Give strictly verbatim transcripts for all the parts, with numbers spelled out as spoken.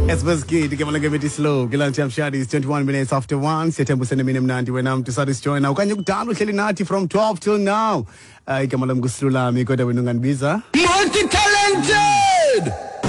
Esbazkid, ke malanga bethi slow. Kilanti amshadi is twenty-one minutes after one. Sethembu sene mina mnandi wena mntu sadis join now. Kanye kudala uhleli nathi from twelve till now. Ay ke malam guslulami kodwa wena unganibiza. Multi talented.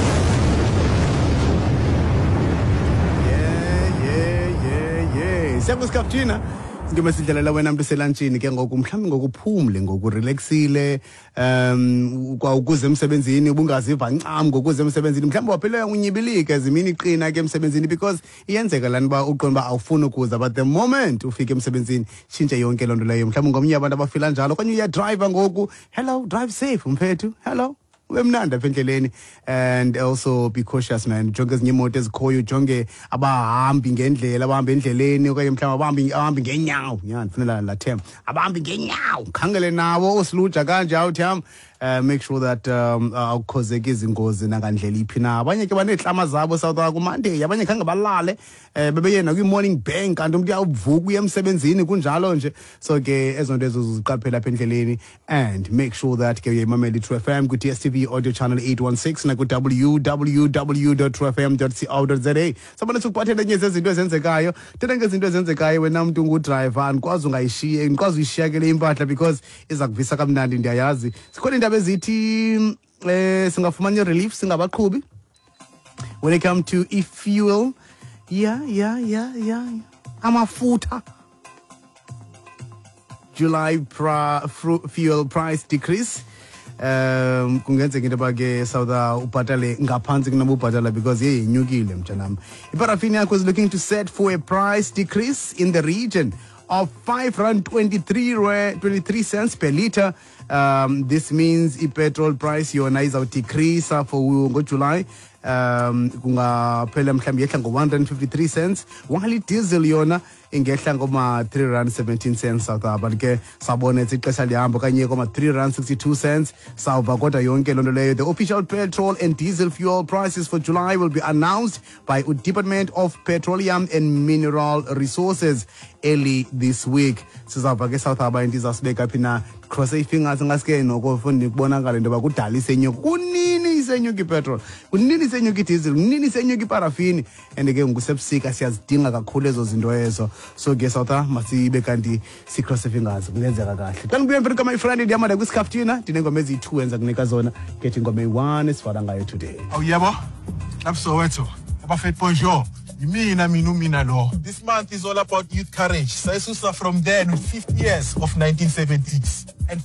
Yeah, yeah, yeah, yeah. Siyakuzikapthina. Ngima sidlalela wena mntu selunchini ke ngoku mhlawumbe ngokuphumle ngokurelaxile um kwa ukuze emsebenzini ubungaziva ncam ngokuze emsebenzini mhlawumbe waphela unyibilike ezimini iqina ke emsebenzini because iyenzeka lana ba uqonda ba awufuni ukuza but the moment ufika emsebenzini tshintshe yonke lonto leyo mhlawumbe ngomnye abantu abafila njalo kanye uya driver ngoku hello drive safe mfethu hello wemnanda endleleni and also be cautious man jonke ezinye imoto ezikhoyo jonke abahambi ngendlela abahamba endleleni okanye mhlawumbe abahambi abahambi ngenyawo yani kufanele la term abahambi ngenyawo khangele nawo osiluja kanje awuthi am Uh, make sure that um awukhozeka izingozi nakandlela iphi na abanye ke banehlama zabo South Africa Monday abanye khange balale eh bebeyena kwi morning bank kanti umuntu uyavuka uya emsebenzini kunjalo nje so ke ezonto ezo ziqaphela apha endleleni and make sure that ke uyimamela True F M ku D S T V audio channel eight one six na ku w w w dot true f m dot co dot z a sabona sikuphathele nye zezinto ezenzekayo tena ngezinto ezenzekayo wena umuntu ungudriver anikwazi ungayishiye anikwazi uyishiyakele impahla because iza kuvisa kamnandi ndiyayazi sikhona bezithi eh singafumana relief singabaqhubi when it come to e-fuel yeah yeah yeah yeah amafutha July pra, fru, fuel price decrease um kungenzeka into bake South ubhatale ngaphansi kunabo ubhatala because hey inyukile mntanami iparafini yakho is looking to set for a price decrease in the region of five rand twenty-three cents per litre. Um, this means the petrol price yona is out decrease for go July. Um, kunga phela mhlambi yehla ngo one rand fifty-three cents while diesel yona ingehla ngoma three rand seventeen cents South Africa ke sabona ixesha lihamba kanye ngoma three rand sixty-two cents sawuva kodwa yonke lonto leyo. The official petrol and diesel fuel prices for July will be announced by the Department of Petroleum and Mineral Resources early this week. Sizawuva ke South Africa into izasibeka phina cross your fingers ngaske noko fundi kubonakala into bakudala isenyuka kunini isenyuka ipetrol kunini isenyuka diesel kunini isenyuka iparafini and ke ngusebusika siyazidinga kakhulu ezo zinto ezo so ke South Africa masibe kanti si cross your fingers kungenzeka kahle xa ngibuye mfika my friend ndiyamada kwisikaftina ndinengoma ezi-two enza kunika zona kethi ingoma eyi-one esifana ngayo today awu yebo lapsowetho abafethu bonjour Mina, minu, mina, lo. This month is all about youth courage. Saisusa from then with fifty years of nineteen seventies. And